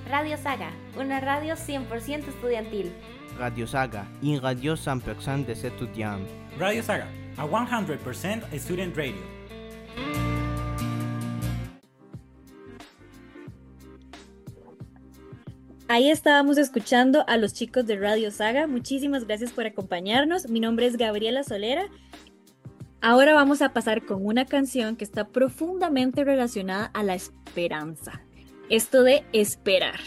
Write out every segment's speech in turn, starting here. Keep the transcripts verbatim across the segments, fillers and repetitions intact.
Radio Saga, una radio cien por ciento estudiantil. Radio Saga, une radio cent pour cent des étudiants. Radio Saga, a one hundred percent student radio. Ahí estábamos escuchando a los chicos de Radio Saga. Muchísimas gracias por acompañarnos. Mi nombre es Gabriela Solera. Ahora vamos a pasar con una canción que está profundamente relacionada a la esperanza. Esto de esperar.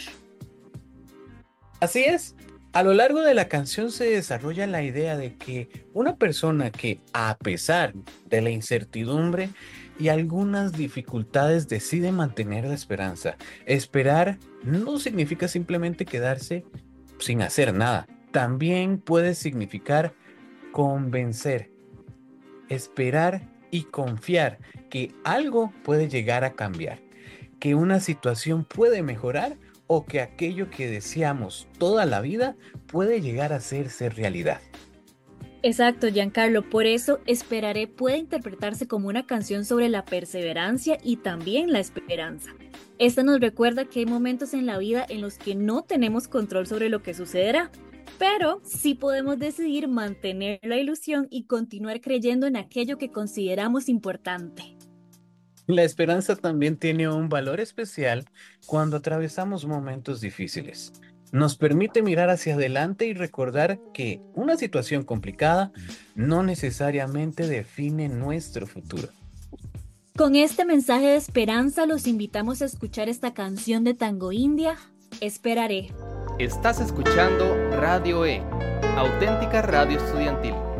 Así es. A lo largo de la canción se desarrolla la idea de que una persona que, a pesar de la incertidumbre y algunas dificultades, decide mantener la esperanza. Esperar no significa simplemente quedarse sin hacer nada. También puede significar convencer, esperar y confiar que algo puede llegar a cambiar, que una situación puede mejorar o que aquello que deseamos toda la vida puede llegar a hacerse realidad. Exacto, Giancarlo. Por eso, Esperaré puede interpretarse como una canción sobre la perseverancia y también la esperanza. Esta nos recuerda que hay momentos en la vida en los que no tenemos control sobre lo que sucederá, pero sí podemos decidir mantener la ilusión y continuar creyendo en aquello que consideramos importante. La esperanza también tiene un valor especial cuando atravesamos momentos difíciles. Nos permite mirar hacia adelante y recordar que una situación complicada no necesariamente define nuestro futuro. Con este mensaje de esperanza los invitamos a escuchar esta canción de Tango India, Esperaré. Estás escuchando Radio E, auténtica radio estudiantil.